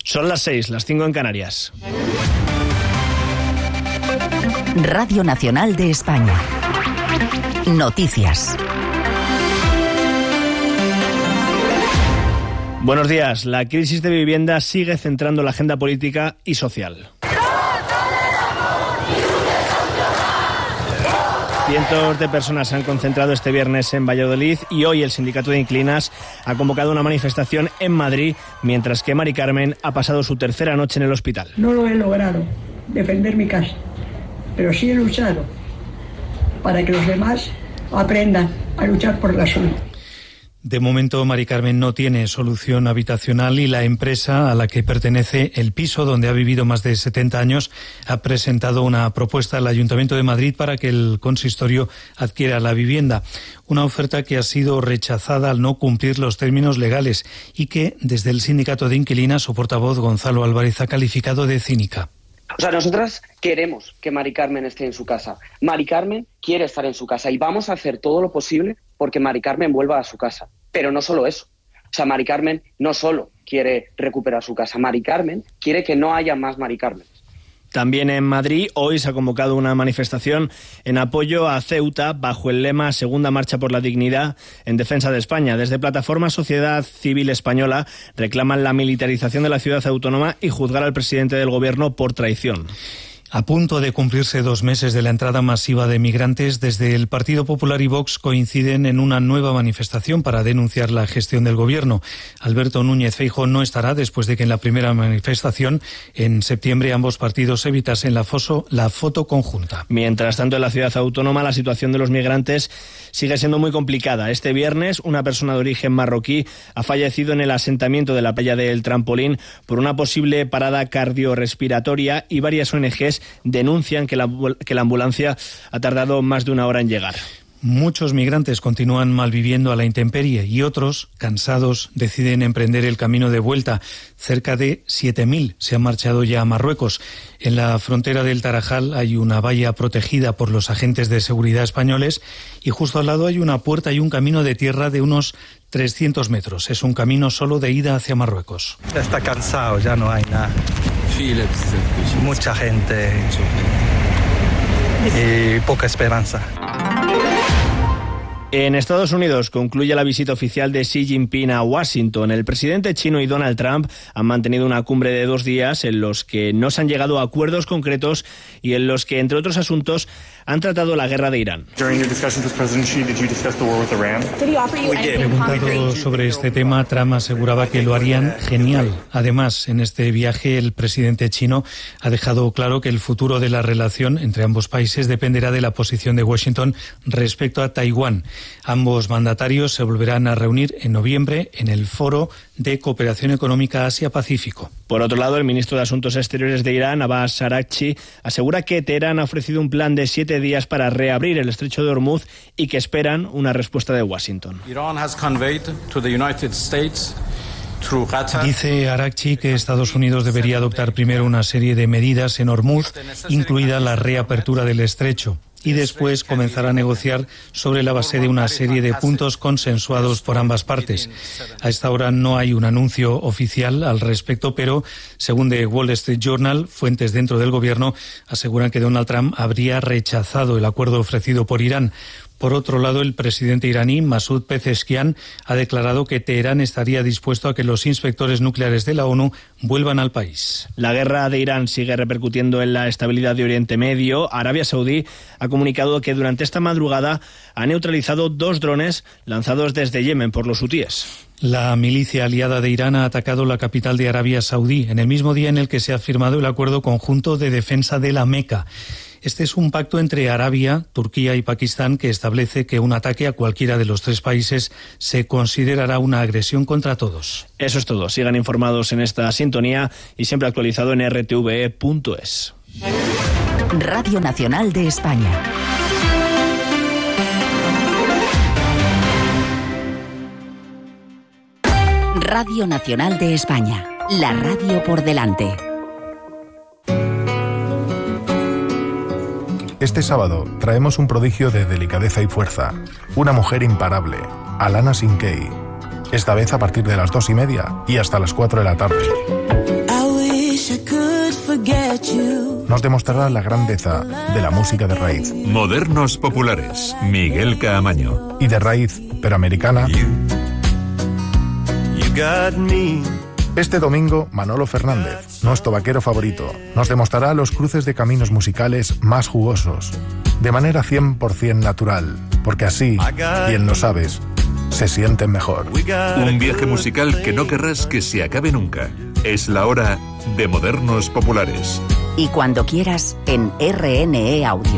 Son las 6, las 5 en Canarias. Radio Nacional de España. Noticias. Buenos días. La crisis de vivienda sigue centrando la agenda política y social. Cientos de personas se han concentrado este viernes en Valladolid y hoy el sindicato de inquilinas ha convocado una manifestación en Madrid, mientras que Mari Carmen ha pasado su tercera noche en el hospital. No lo he logrado, defender mi casa, pero sí he luchado para que los demás aprendan a luchar por la suya. De momento, Mari Carmen no tiene solución habitacional y la empresa a la que pertenece el piso donde ha vivido más de 70 años ha presentado una propuesta al Ayuntamiento de Madrid para que el consistorio adquiera la vivienda. Una oferta que ha sido rechazada al no cumplir los términos legales y que, desde el sindicato de inquilinas, su portavoz Gonzalo Álvarez ha calificado de cínica. O sea, nosotras queremos que Mari Carmen esté en su casa. Mari Carmen quiere estar en su casa y vamos a hacer todo lo posible porque Mari Carmen vuelva a su casa. Pero no solo eso. O sea, Mari Carmen no solo quiere recuperar su casa. Mari Carmen quiere que no haya más Mari Carmen. También en Madrid hoy se ha convocado una manifestación en apoyo a Ceuta bajo el lema Segunda Marcha por la Dignidad en defensa de España. Desde Plataforma Sociedad Civil Española reclaman la militarización de la ciudad autónoma y juzgar al presidente del gobierno por traición. A punto de cumplirse 2 meses de la entrada masiva de migrantes, desde el Partido Popular y Vox coinciden en una nueva manifestación para denunciar la gestión del gobierno. Alberto Núñez Feijóo no estará después de que en la primera manifestación, en septiembre, ambos partidos evitasen la foto conjunta. Mientras tanto, en la ciudad autónoma la situación de los migrantes sigue siendo muy complicada. Este viernes, una persona de origen marroquí ha fallecido en el asentamiento de la playa del Trampolín por una posible parada cardiorrespiratoria y varias ONGs denuncian que la ambulancia ha tardado más de 1 hora en llegar. Muchos migrantes continúan malviviendo a la intemperie y otros, cansados, deciden emprender el camino de vuelta. Cerca de 7.000 se han marchado ya a Marruecos. En la frontera del Tarajal hay una valla protegida por los agentes de seguridad españoles y justo al lado hay una puerta y un camino de tierra de unos 300 metros. Es un camino solo de ida hacia Marruecos. Ya está cansado, ya no hay nada. Mucha gente y poca esperanza. En Estados Unidos concluye la visita oficial de Xi Jinping a Washington. El presidente chino y Donald Trump han mantenido una cumbre de 2 días en los que no se han llegado a acuerdos concretos y en los que, entre otros asuntos, han tratado la guerra de Irán. Preguntado sobre este tema, Trump aseguraba que lo harían genial. Además, en este viaje, el presidente chino ha dejado claro que el futuro de la relación entre ambos países dependerá de la posición de Washington respecto a Taiwán. Ambos mandatarios se volverán a reunir en noviembre en el Foro de Cooperación Económica Asia-Pacífico. Por otro lado, el ministro de Asuntos Exteriores de Irán, Abbas Araghchi, asegura que Teherán ha ofrecido un plan de 7 días para reabrir el estrecho de Hormuz y que esperan una respuesta de Washington. Dice Araghchi que Estados Unidos debería adoptar primero una serie de medidas en Hormuz, incluida la reapertura del estrecho, y después comenzar a negociar sobre la base de una serie de puntos consensuados por ambas partes. A esta hora no hay un anuncio oficial al respecto, pero según The Wall Street Journal, fuentes dentro del gobierno aseguran que Donald Trump habría rechazado el acuerdo ofrecido por Irán. Por otro lado, el presidente iraní, Masoud Pezeshkian, ha declarado que Teherán estaría dispuesto a que los inspectores nucleares de la ONU vuelvan al país. La guerra de Irán sigue repercutiendo en la estabilidad de Oriente Medio. Arabia Saudí ha comunicado que durante esta madrugada ha neutralizado 2 drones lanzados desde Yemen por los hutíes. La milicia aliada de Irán ha atacado la capital de Arabia Saudí en el mismo día en el que se ha firmado el acuerdo conjunto de defensa de la Meca. Este es un pacto entre Arabia, Turquía y Pakistán que establece que un ataque a cualquiera de los 3 países se considerará una agresión contra todos. Eso es todo. Sigan informados en esta sintonía y siempre actualizado en rtve.es. Radio Nacional de España. Radio Nacional de España. La radio por delante. Este sábado traemos un prodigio de delicadeza y fuerza. Una mujer imparable, Alana Sinkey. Esta vez a partir de las 2:30 y hasta las 4 de la tarde. nos demostrará la grandeza de la música de raíz. Modernos populares, Miguel Caamaño. Y de raíz, pero americana. Este domingo, Manolo Fernández, nuestro vaquero favorito, nos demostrará los cruces de caminos musicales más jugosos, de manera 100% natural, porque así, bien lo sabes, se sienten mejor. Un viaje musical que no querrás que se acabe nunca. Es la hora de Modernos Populares. Y cuando quieras, en RNE Audio.